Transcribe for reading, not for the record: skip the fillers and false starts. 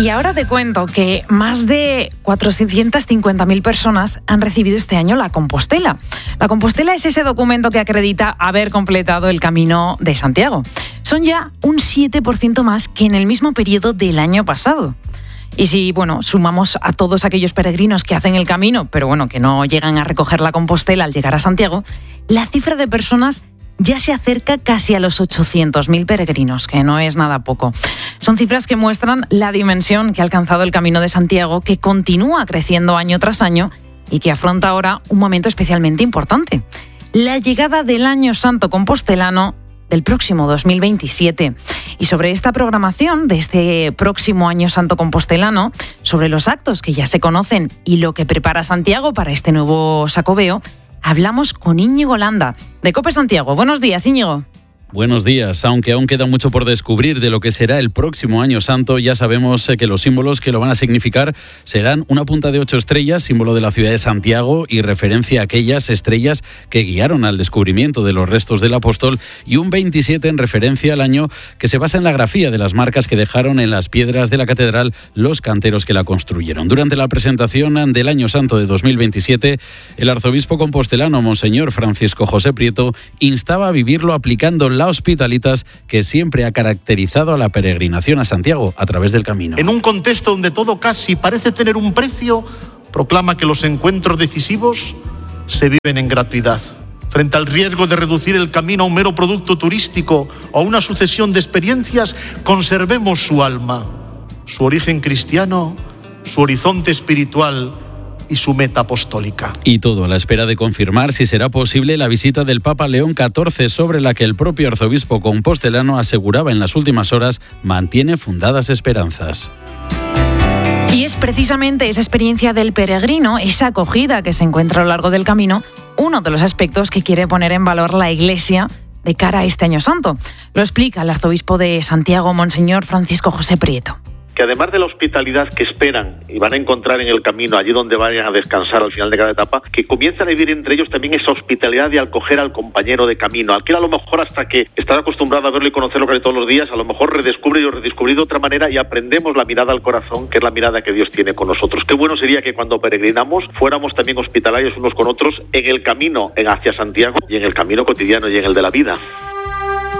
Y ahora te cuento que más de 450.000 personas han recibido este año la Compostela. La Compostela es ese documento que acredita haber completado el Camino de Santiago. Son ya un 7% más que en el mismo periodo del año pasado. Y si, sumamos a todos aquellos peregrinos que hacen el camino, pero que no llegan a recoger la Compostela al llegar a Santiago, la cifra de personas ya se acerca casi a los 800.000 peregrinos, que no es nada poco. Son cifras que muestran la dimensión que ha alcanzado el Camino de Santiago, que continúa creciendo año tras año y que afronta ahora un momento especialmente importante: la llegada del Año Santo Compostelano del próximo 2027. Y sobre esta programación de este próximo Año Santo Compostelano, sobre los actos que ya se conocen y lo que prepara Santiago para este nuevo Xacobeo, hablamos con Íñigo Landa, de COPE Santiago. Buenos días, Íñigo. Buenos días. Aunque aún queda mucho por descubrir de lo que será el próximo Año Santo, ya sabemos que los símbolos que lo van a significar serán una punta de 8 estrellas, símbolo de la ciudad de Santiago y referencia a aquellas estrellas que guiaron al descubrimiento de los restos del apóstol, y un 27 en referencia al año, que se basa en la grafía de las marcas que dejaron en las piedras de la catedral los canteros que la construyeron. Durante la presentación del Año Santo de 2027, el arzobispo compostelano, Monseñor Francisco José Prieto, instaba a vivirlo aplicando la hospitalitas que siempre ha caracterizado a la peregrinación a Santiago a través del camino. En un contexto donde todo casi parece tener un precio, proclama que los encuentros decisivos se viven en gratuidad. Frente al riesgo de reducir el camino a un mero producto turístico o a una sucesión de experiencias, conservemos su alma, su origen cristiano, su horizonte espiritual y su meta apostólica. Y todo a la espera de confirmar si será posible la visita del Papa León XIV, sobre la que el propio arzobispo compostelano aseguraba en las últimas horas mantiene fundadas esperanzas. Y es precisamente esa experiencia del peregrino, esa acogida que se encuentra a lo largo del camino, uno de los aspectos que quiere poner en valor la Iglesia de cara a este Año Santo. Lo explica el arzobispo de Santiago, Monseñor Francisco José Prieto. Que además de la hospitalidad que esperan y van a encontrar en el camino, allí donde vayan a descansar al final de cada etapa, que comienzan a vivir entre ellos también esa hospitalidad de acoger al compañero de camino, al que a lo mejor hasta que estar acostumbrado a verlo y conocerlo casi todos los días, a lo mejor redescubre y redescubrir de otra manera, y aprendemos la mirada al corazón, que es la mirada que Dios tiene con nosotros. Qué bueno sería que cuando peregrinamos fuéramos también hospitalarios unos con otros en el camino hacia Santiago y en el camino cotidiano y en el de la vida.